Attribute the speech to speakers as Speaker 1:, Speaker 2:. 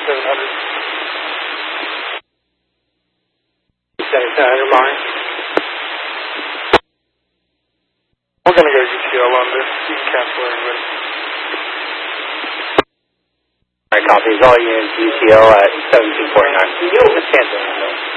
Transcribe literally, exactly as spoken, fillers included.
Speaker 1: seven hundred. seventy-seven hundred mile. We're going to go G T L on this. You can cancel everybody.
Speaker 2: Alright, copies. All units G T L at seventeen forty-nine. Just cancel.